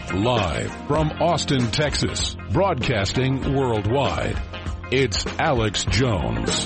Live from Austin, Texas, broadcasting worldwide, it's Alex Jones.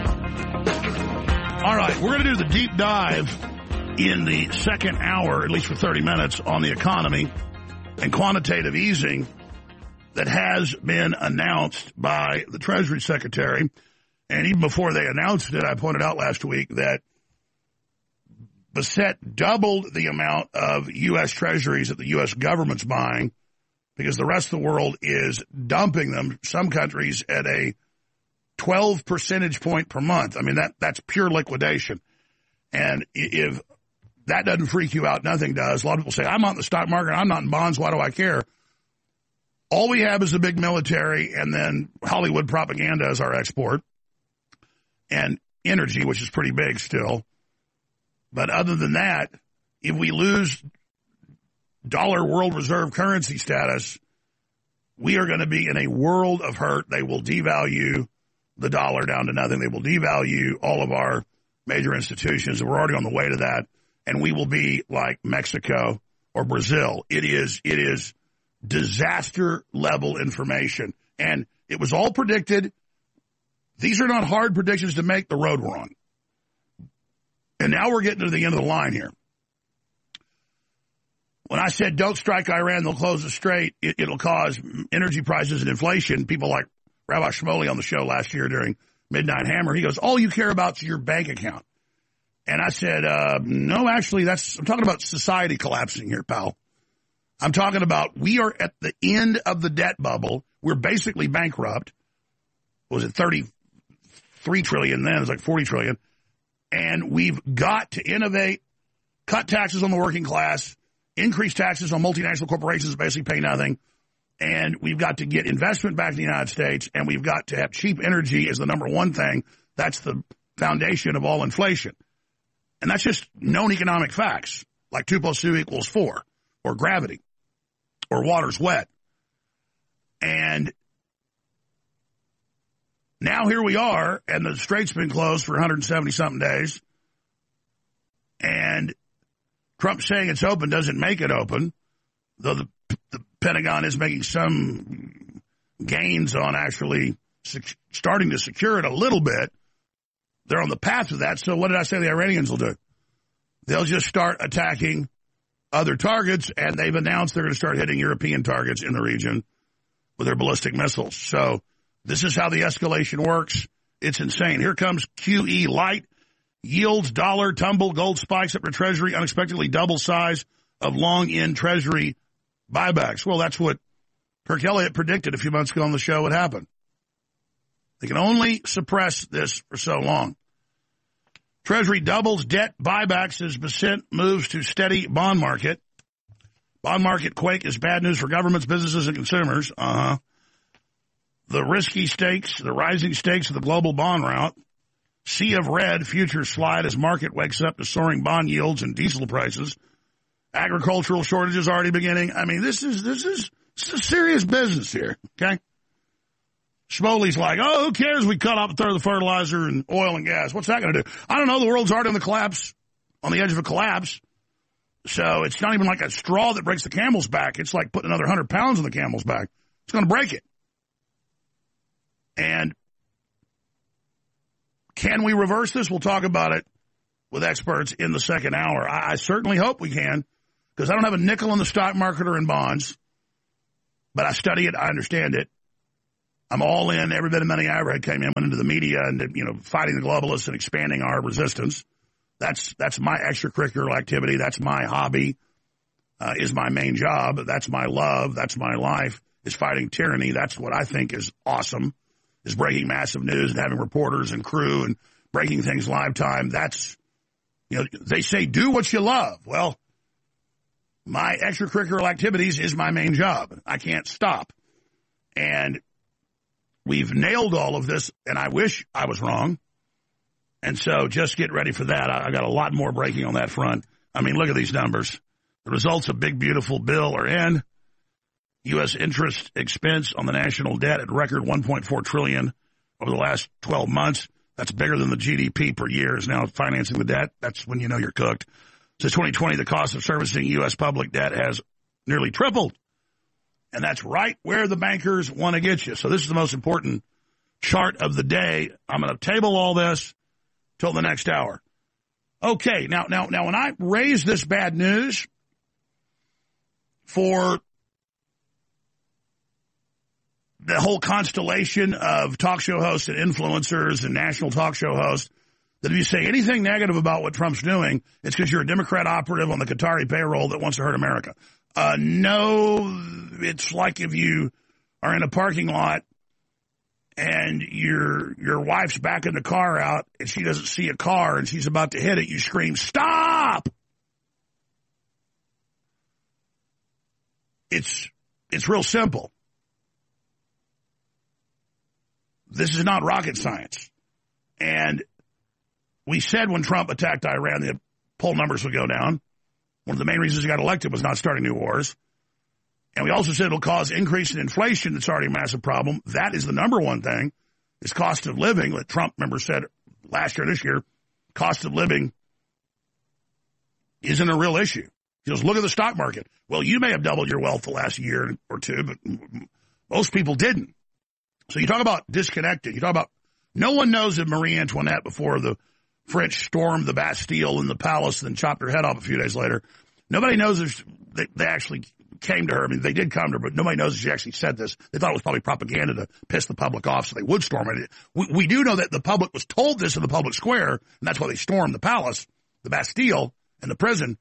All right, we're going to do the deep dive in the second hour, at least for 30 minutes, on the economy and quantitative easing that has been announced by the Treasury Secretary. And even before they announced it, I pointed out last week that Bassett doubled the amount of U.S. Treasuries that the U.S. government's buying because the rest of the world is dumping them, some countries at a 12 percentage point per month. I mean, that's pure liquidation. And if that doesn't freak you out, nothing does. A lot of people say, I'm not in the stock market, I'm not in bonds, why do I care? All we have is the big military and then Hollywood propaganda as our export and energy, which is pretty big still. But other than that, if we lose dollar world reserve currency status, we are going to be in a world of hurt. They will devalue the dollar down to nothing. They will devalue all of our major institutions. We're already on the way to that. And we will be like Mexico or Brazil. It is disaster level information. And it was all predicted. These are not hard predictions to make. The road we're on. And now we're getting to the end of the line here. When I said don't strike Iran, they'll close the strait, it'll cause energy prices and inflation. People like Rabbi Shmuley on the show last year during Midnight Hammer, he goes, all you care about is your bank account. And I said, no, actually, I'm talking about society collapsing here, pal. I'm talking about we are at the end of the debt bubble. We're basically bankrupt. What was it 33 trillion then? It was like 40 trillion. And we've got to innovate, cut taxes on the working class, increase taxes on multinational corporations that basically pay nothing. And we've got to get investment back in the United States. And we've got to have cheap energy as the number one thing. That's the foundation of all inflation. And that's just known economic facts, like 2 + 2 = 4, or gravity, or water's wet. And now here we are, and the strait's been closed for 170-something days, and Trump saying it's open doesn't make it open, though the Pentagon is making some gains on actually starting to secure it a little bit. They're on the path to that, so what did I say the Iranians will do? They'll just start attacking other targets, and they've announced they're going to start hitting European targets in the region with their ballistic missiles. So this is how the escalation works. It's insane. Here comes QE light. Yields, dollar, tumble, gold spikes up to Treasury, unexpectedly double size of long-end Treasury buybacks. Well, that's what Kirk Elliott predicted a few months ago on the show would happen. They can only suppress this for so long. Treasury doubles debt buybacks as Bassett moves to steady bond market. Bond market quake is bad news for governments, businesses, and consumers. The risky stakes, the rising stakes of the global bond route. Sea of red, futures slide as market wakes up to soaring bond yields and diesel prices. Agricultural shortages already beginning. I mean, this is serious business here, okay? Shmuley's like, oh, who cares? We cut off a third of the fertilizer and oil and gas. What's that going to do? I don't know. The world's already on the edge of a collapse. So it's not even like a straw that breaks the camel's back. It's like putting another 100 pounds on the camel's back. It's going to break it. And can we reverse this? We'll talk about it with experts in the second hour. I certainly hope we can, because I don't have a nickel in the stock market or in bonds, but I study it. I understand it. I'm all in. Every bit of money I ever had went into the media and, fighting the globalists and expanding our resistance. That's my extracurricular activity. That's my hobby, is my main job. That's my love. That's my life, is fighting tyranny. That's what I think is awesome, is breaking massive news and having reporters and crew and breaking things live time. That's, they say do what you love. Well, my extracurricular activities is my main job. I can't stop. And we've nailed all of this, and I wish I was wrong. And so just get ready for that. I got a lot more breaking on that front. I mean, look at these numbers. The results of Big Beautiful Bill are in. U.S. interest expense on the national debt at record $1.4 trillion over the last 12 months. That's bigger than the GDP per year is now financing the debt. That's when you know you're cooked. Since 2020, the cost of servicing U.S. public debt has nearly tripled. And that's right where the bankers want to get you. So this is the most important chart of the day. I'm going to table all this till the next hour. Okay, now, when I raise this bad news for the whole constellation of talk show hosts and influencers and national talk show hosts, that if you say anything negative about what Trump's doing, it's because you're a Democrat operative on the Qatari payroll that wants to hurt America. No, it's like if you are in a parking lot and your wife's backing the car out and she doesn't see a car and she's about to hit it, you scream, "Stop!" It's real simple. This is not rocket science. And we said when Trump attacked Iran, the poll numbers would go down. One of the main reasons he got elected was not starting new wars. And we also said it'll cause increase in inflation. That's already a massive problem. That is the number one thing, is cost of living. What Trump, remember, said last year, this year, cost of living isn't a real issue. He goes, look at the stock market. Well, you may have doubled your wealth the last year or two, but most people didn't. So you talk about disconnected. You talk about no one knows if Marie Antoinette, before the French stormed the Bastille and the palace and then chopped her head off a few days later, nobody knows if they actually came to her. I mean, they did come to her, but nobody knows if she actually said this. They thought it was probably propaganda to piss the public off so they would storm it. We do know that the public was told this in the public square, and that's why they stormed the palace, the Bastille, and the prison.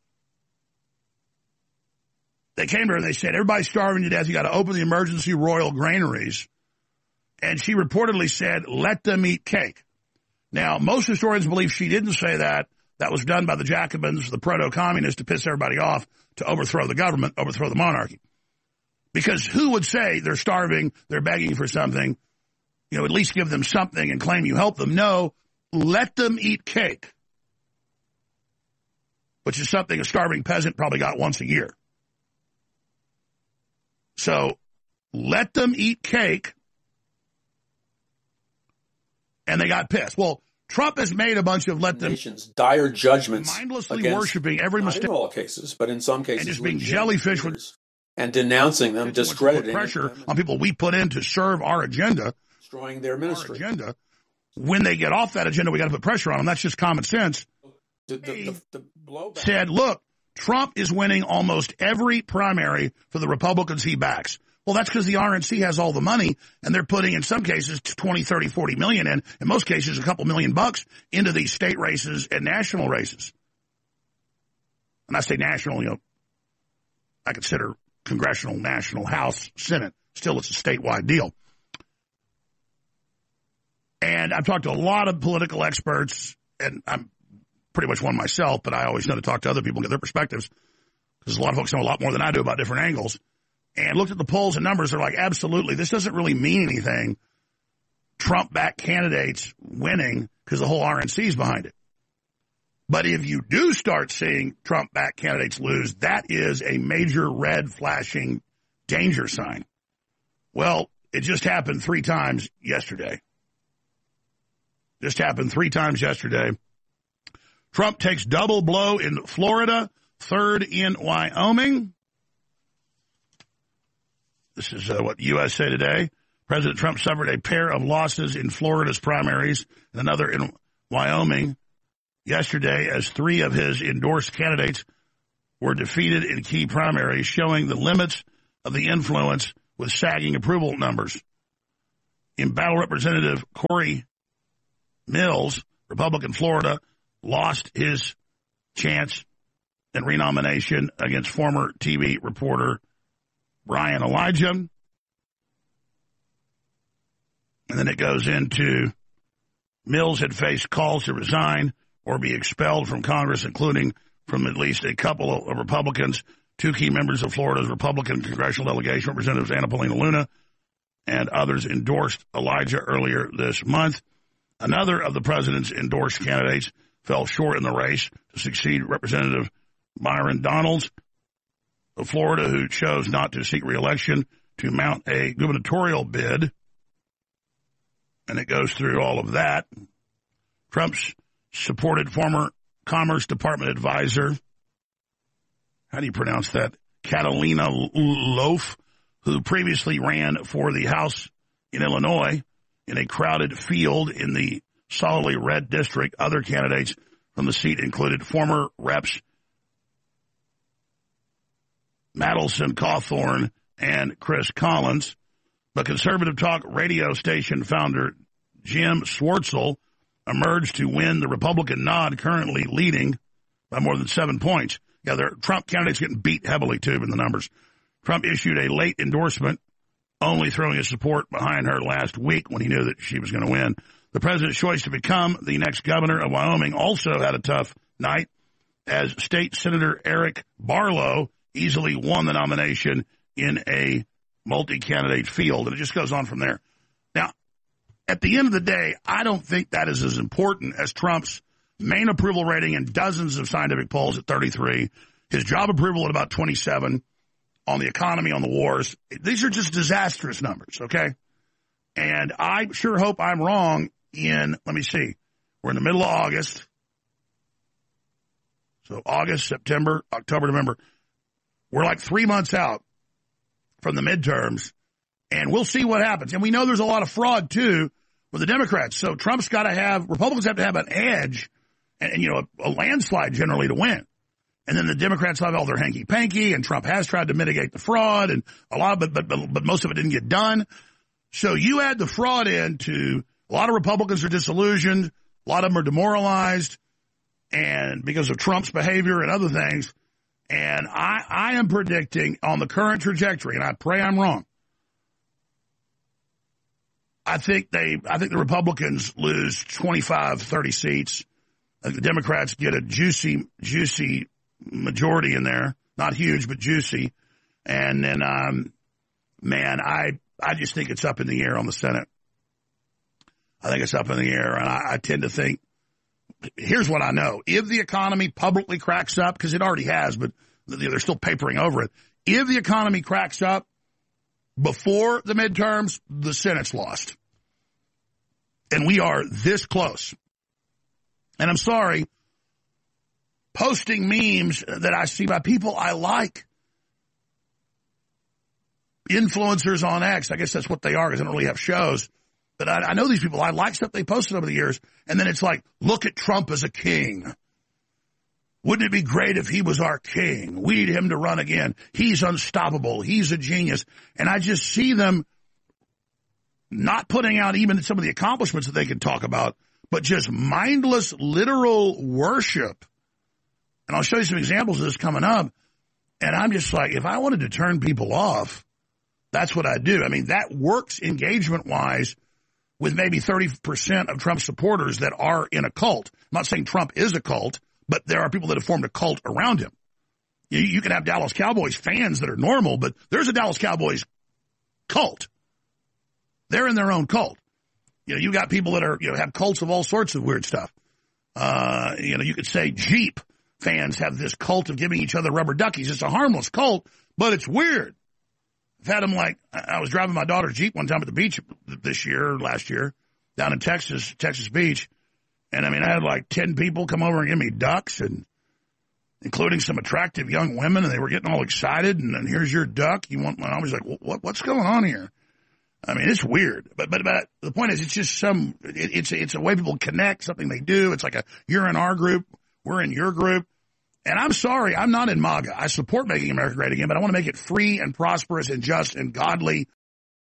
They came to her and they said, everybody's starving to death. You got to open the emergency royal granaries. And she reportedly said, let them eat cake. Now, most historians believe she didn't say that. That was done by the Jacobins, the proto-communists, to piss everybody off, to overthrow the government, overthrow the monarchy. Because who would say they're starving, they're begging for something, at least give them something and claim you help them? No, let them eat cake, which is something a starving peasant probably got once a year. So let them eat cake, and they got pissed. Well, Trump has made a bunch of nations dire judgments, mindlessly worshiping every mistake. Not in all cases, but in some cases, and just being jellyfish and denouncing them, discrediting pressure on people we put in to serve our agenda, destroying their ministry. When they get off that agenda, we got to put pressure on them. That's just common sense. The blowback said, look, Trump is winning almost every primary for the Republicans he backs. Well, that's because the RNC has all the money, and they're putting, in some cases, 20, 30, 40 million in most cases, a couple $1 million into these state races and national races. When I say national, I consider congressional, national, House, Senate. Still, it's a statewide deal. And I've talked to a lot of political experts, and I'm pretty much one myself, but I always know to talk to other people and get their perspectives, because a lot of folks know a lot more than I do about different angles. And looked at the polls and numbers, they're like, absolutely, this doesn't really mean anything. Trump-backed candidates winning because the whole RNC is behind it. But if you do start seeing Trump-backed candidates lose, that is a major red flashing danger sign. Well, it just happened 3 times yesterday. Trump takes double blow in Florida, third in Wyoming. This is what USA Today. President Trump suffered a pair of losses in Florida's primaries and another in Wyoming yesterday as 3 of his endorsed candidates were defeated in key primaries, showing the limits of the influence with sagging approval numbers. In battle, Representative Corey Mills, Republican Florida, lost his chance in renomination against former TV reporter Brian Elijah. And then it goes into Mills had faced calls to resign or be expelled from Congress, including from at least a couple of Republicans. 2 key members of Florida's Republican congressional delegation, Representatives Anna Paulina Luna and others, endorsed Elijah earlier this month. Another of the president's endorsed candidates fell short in the race to succeed Representative Byron Donalds of Florida, who chose not to seek re-election to mount a gubernatorial bid. And it goes through all of that. Trump's supported former Commerce Department advisor, how do you pronounce that? Catalina Loaf, who previously ran for the House in Illinois in a crowded field in the solidly red district. Other candidates from the seat included former reps Madelson Cawthorn and Chris Collins. But conservative talk radio station founder Jim Swartzel emerged to win the Republican nod, currently leading by more than 7 points. Yeah, their Trump candidates getting beat heavily, too, in the numbers. Trump issued a late endorsement, only throwing his support behind her last week when he knew that she was going to win. The president's choice to become the next governor of Wyoming also had a tough night, as State Senator Eric Barlow easily won the nomination in a multi-candidate field, and it just goes on from there. Now, at the end of the day, I don't think that is as important as Trump's main approval rating in dozens of scientific polls at 33, his job approval at about 27, on the economy, on the wars. These are just disastrous numbers, okay? And I sure hope I'm wrong in, let me see, we're in the middle of August. So August, September, October, November. We're like 3 months out from the midterms, and we'll see what happens. And we know there's a lot of fraud, too, with the Democrats. So Trump's got to have, Republicans have to have an edge and you know, a landslide generally to win. And then the Democrats have all their hanky-panky, and Trump has tried to mitigate the fraud, and a lot of it, but most of it didn't get done. So you add the fraud into, a lot of Republicans are disillusioned, a lot of them are demoralized, and because of Trump's behavior and other things. And I am predicting on the current trajectory, and I pray I'm wrong, I think the Republicans lose 25, 30 seats. I think the Democrats get a juicy majority in there. Not huge, but juicy. And then, man, I just think it's up in the air on the Senate. I think it's up in the air, and I tend to think, here's what I know. If the economy publicly cracks up, because it already has, but they're still papering over it. If the economy cracks up before the midterms, the Senate's lost. And we are this close. And I'm sorry, posting memes that I see by people I like, influencers on X, I guess that's what they are because I don't really have shows, but I know these people. I like stuff they posted over the years, and then it's like, look at Trump as a king. Wouldn't it be great if he was our king? We need him to run again. He's unstoppable. He's a genius. And I just see them not putting out even some of the accomplishments that they could talk about, but just mindless, literal worship. And I'll show you some examples of this coming up. And I'm just like, if I wanted to turn people off, that's what I do. I mean, that works engagement-wise with maybe 30% of Trump supporters that are in a cult. I'm not saying Trump is a cult, but there are people that have formed a cult around him. You can have Dallas Cowboys fans that are normal, but there's a Dallas Cowboys cult. They're in their own cult. You know, you got people that are, have cults of all sorts of weird stuff. You could say Jeep fans have this cult of giving each other rubber duckies. It's a harmless cult, but it's weird. I've had them I was driving my daughter's Jeep one time at the beach last year, down in Texas Beach. And I mean, I had 10 people come over and give me ducks, and including some attractive young women, and they were getting all excited. And then here's your duck. You want one? I was like, what's going on here? I mean, it's weird, but the point is, it's just it's a way people connect, something they do. It's like you're in our group, we're in your group. And I'm sorry, I'm not in MAGA. I support making America great again, but I want to make it free and prosperous and just and godly